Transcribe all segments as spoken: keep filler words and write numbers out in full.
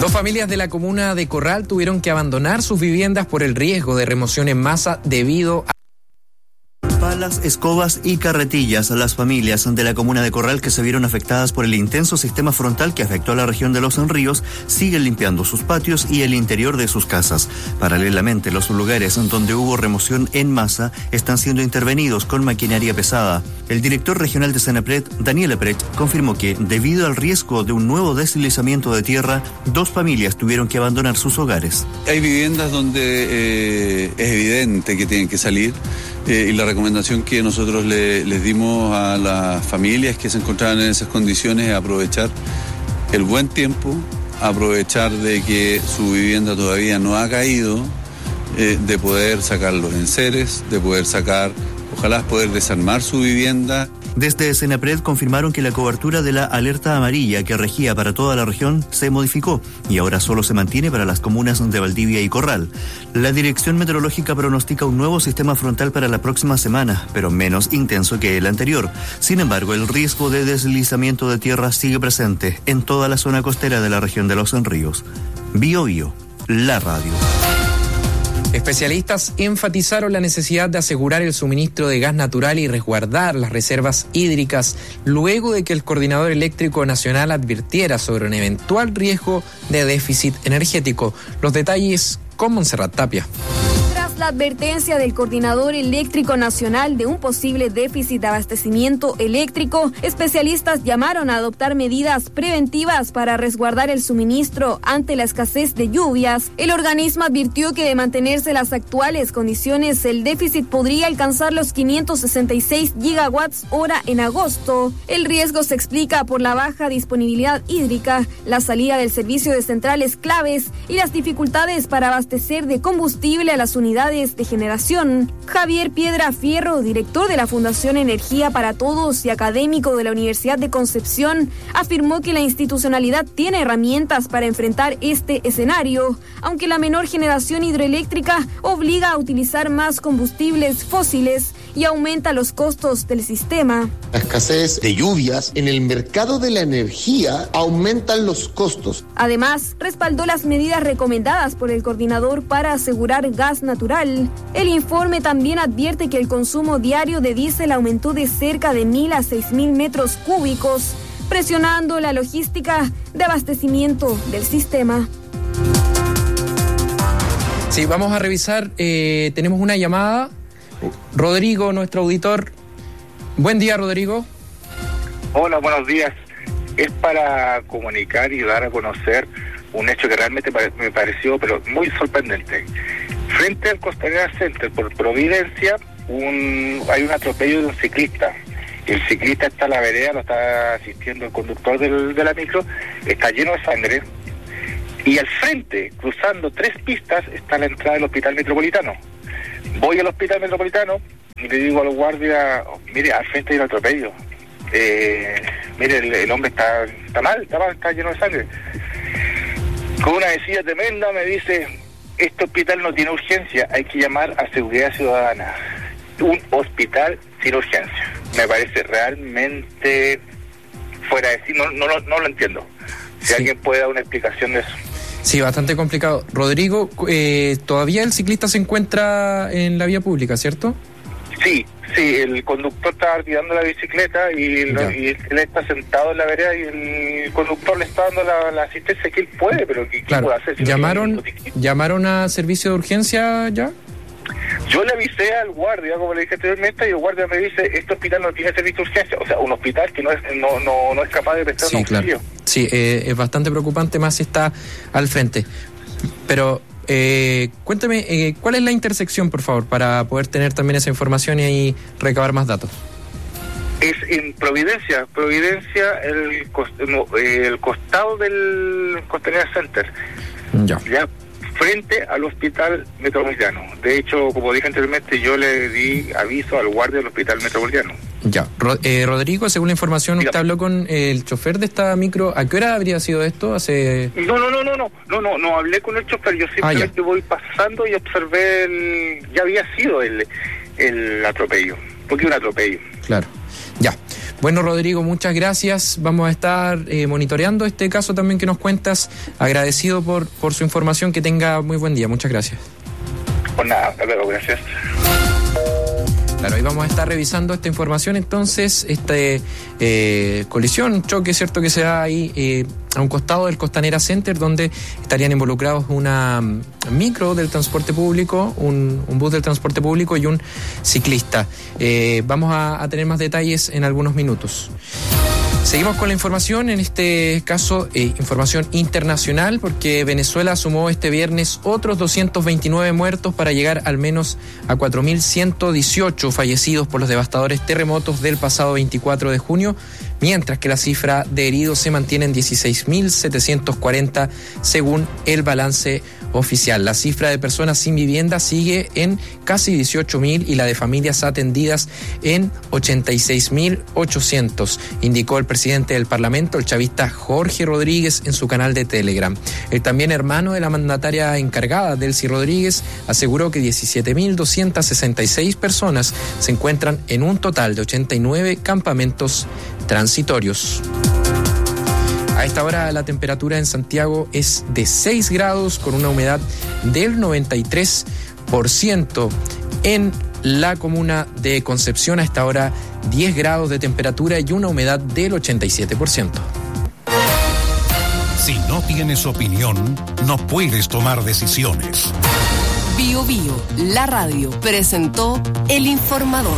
Dos familias de la comuna de Corral tuvieron que abandonar sus viviendas por el riesgo de remoción en masa debido a palas, escobas y carretillas. Las familias de la comuna de Corral que se vieron afectadas por el intenso sistema frontal que afectó a la región de Los Ríos siguen limpiando sus patios y el interior de sus casas. Paralelamente, los lugares donde hubo remoción en masa están siendo intervenidos con maquinaria pesada. El director regional de Senapred, Daniel Eprecht, confirmó que, debido al riesgo de un nuevo deslizamiento de tierra, dos familias tuvieron que abandonar sus hogares. Hay viviendas donde eh, es evidente que tienen que salir. Eh, y la recomendación que nosotros le, les dimos a las familias que se encontraban en esas condiciones es aprovechar el buen tiempo, aprovechar de que su vivienda todavía no ha caído, eh, de poder sacar los enseres, de poder sacar, ojalá poder desarmar su vivienda. Desde Senapred confirmaron que la cobertura de la alerta amarilla que regía para toda la región se modificó y ahora solo se mantiene para las comunas de Valdivia y Corral. La Dirección Meteorológica pronostica un nuevo sistema frontal para la próxima semana, pero menos intenso que el anterior. Sin embargo, el riesgo de deslizamiento de tierra sigue presente en toda la zona costera de la región de Los Ríos. Bio Bio, la radio. Especialistas enfatizaron la necesidad de asegurar el suministro de gas natural y resguardar las reservas hídricas luego de que el Coordinador Eléctrico Nacional advirtiera sobre un eventual riesgo de déficit energético. Los detalles con Montserrat Tapia. La advertencia del Coordinador Eléctrico Nacional de un posible déficit de abastecimiento eléctrico, especialistas llamaron a adoptar medidas preventivas para resguardar el suministro ante la escasez de lluvias. El organismo advirtió que de mantenerse las actuales condiciones, el déficit podría alcanzar los quinientos sesenta y seis gigawatts hora en agosto. El riesgo se explica por la baja disponibilidad hídrica, la salida del servicio de centrales claves y las dificultades para abastecer de combustible a las unidades de generación. Javier Piedra Fierro, director de la Fundación Energía para Todos y académico de la Universidad de Concepción, afirmó que la institucionalidad tiene herramientas para enfrentar este escenario, aunque la menor generación hidroeléctrica obliga a utilizar más combustibles fósiles y aumenta los costos del sistema. La escasez de lluvias en el mercado de la energía aumentan los costos. Además, respaldó las medidas recomendadas por el coordinador para asegurar gas natural. El informe también advierte que el consumo diario de diésel aumentó de cerca de mil a seis mil metros cúbicos, presionando la logística de abastecimiento del sistema. Sí, vamos a revisar, eh, tenemos una llamada. Rodrigo, nuestro auditor. Buen día, Rodrigo. Hola, buenos días. Es para comunicar y dar a conocer un hecho que realmente me pareció pero muy sorprendente. Frente al Costanera Center, por Providencia, un, hay un atropello de un ciclista. El ciclista está en la vereda, lo está asistiendo el conductor del, de la micro, está lleno de sangre. Y al frente, cruzando tres pistas, está la entrada del Hospital Metropolitano. Voy al Hospital Metropolitano y le digo al guardia, oh, mire, al frente hay un atropello. Eh, mire, el, el hombre está, está mal, está mal, está lleno de sangre. Con una decida tremenda me dice, este hospital no tiene urgencia, hay que llamar a Seguridad Ciudadana. Un hospital sin urgencia. Me parece realmente fuera de sí, no, no, no, no lo entiendo. Si sí. Alguien puede dar una explicación de eso. Sí, bastante complicado. Rodrigo, eh, todavía el ciclista se encuentra en la vía pública, ¿cierto? Sí, sí, el conductor está tirando la bicicleta y, lo, y él está sentado en la vereda y el conductor le está dando la, la asistencia que él puede, pero ¿qué, claro. ¿qué puede hacer? Si ¿Llamaron, no ¿Llamaron a servicio de urgencia ya? Yo le avisé al guardia, como le dije anteriormente, y el guardia me dice, este hospital no tiene servicio de urgencia, o sea, un hospital que no es no no, no es capaz de prestar sí, un auxilio. Claro. Sí, eh, es bastante preocupante más si está al frente. Pero eh, cuéntame, eh, ¿cuál es la intersección, por favor, para poder tener también esa información y ahí recabar más datos? Es en Providencia, Providencia, el, cost, no, el costado del Costanera Center. Ya. Ya. Frente al Hospital Metropolitano. De hecho, como dije anteriormente, yo le di aviso al guardia del Hospital Metropolitano. Ya. Ro- eh, Rodrigo, según la información, usted habló con el chofer de esta micro. ¿A qué hora habría sido esto? Hace... No, no, no, no, no, no, no, no hablé con el chofer. Yo simplemente ah, voy pasando y observé el... Ya había sido el, el atropello. Porque un atropello. Claro. Ya. Bueno, Rodrigo, muchas gracias. Vamos a estar eh, monitoreando este caso también que nos cuentas. Agradecido por, por su información. Que tenga muy buen día. Muchas gracias. Pues nada, hasta luego, gracias. Claro, ahí vamos a estar revisando esta información. Entonces, este eh, colisión, choque, cierto, que se da ahí eh, a un costado del Costanera Center, donde estarían involucrados una micro del transporte público, un, un bus del transporte público y un ciclista. Eh, vamos a, a tener más detalles en algunos minutos. Seguimos con la información, en este caso eh, información internacional, porque Venezuela sumó este viernes otros doscientos veintinueve muertos para llegar al menos a cuatro mil ciento dieciocho fallecidos por los devastadores terremotos del pasado veinticuatro de junio, mientras que la cifra de heridos se mantiene en dieciséis mil setecientos cuarenta según el balance oficial. La cifra de personas sin vivienda sigue en casi dieciocho mil y la de familias atendidas en ochenta y seis mil ochocientos, indicó el presidente del Parlamento, el chavista Jorge Rodríguez, en su canal de Telegram. El también hermano de la mandataria encargada, Delcy Rodríguez, aseguró que diecisiete mil doscientas sesenta y seis personas se encuentran en un total de ochenta y nueve campamentos transitorios. A esta hora la temperatura en Santiago es de seis grados con una humedad del noventa y tres por ciento. En la comuna de Concepción a esta hora diez grados de temperatura y una humedad del ochenta y siete por ciento. Si no tienes opinión, no puedes tomar decisiones. Bio Bio, la radio, presentó El Informador.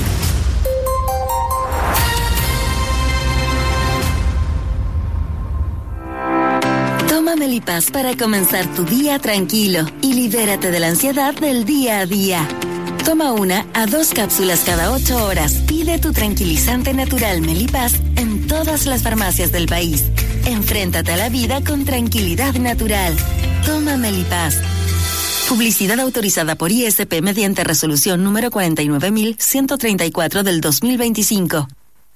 Toma Melipaz para comenzar tu día tranquilo y libérate de la ansiedad del día a día. Toma una a dos cápsulas cada ocho horas. Pide tu tranquilizante natural Melipaz en todas las farmacias del país. Enfréntate a la vida con tranquilidad natural. Toma Melipaz. Publicidad autorizada por I S P mediante resolución número cuarenta y nueve mil ciento treinta y cuatro del dos mil veinticinco.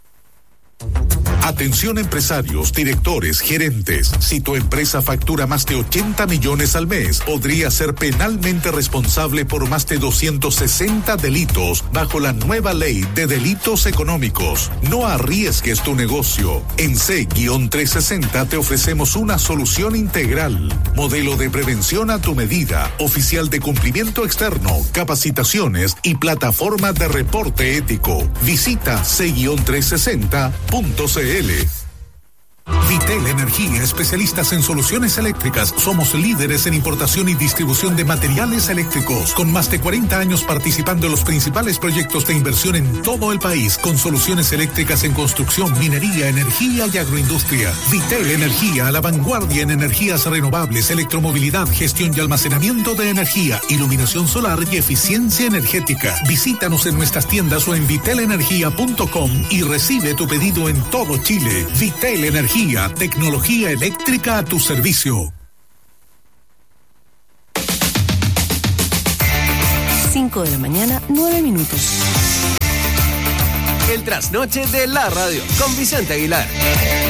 Atención empresarios, directores, gerentes. Si tu empresa factura más de ochenta millones al mes, podría ser penalmente responsable por más de doscientos sesenta delitos bajo la nueva ley de delitos económicos. No arriesgues tu negocio. En C trescientos sesenta te ofrecemos una solución integral. Modelo de prevención a tu medida, oficial de cumplimiento externo, capacitaciones y plataforma de reporte ético. Visita C trescientos sesenta punto c l. Vitel Energía, especialistas en soluciones eléctricas. Somos líderes en importación y distribución de materiales eléctricos, con más de cuarenta años participando en los principales proyectos de inversión en todo el país, con soluciones eléctricas en construcción, minería, energía y agroindustria. Vitel Energía, a la vanguardia en energías renovables, electromovilidad, gestión y almacenamiento de energía, iluminación solar y eficiencia energética. Visítanos en nuestras tiendas o en vitel energía punto com y recibe tu pedido en todo Chile. Vitel Energía, tecnología eléctrica a tu servicio. cinco de la mañana, nueve minutos. El trasnoche de la radio con Vicente Aguilar.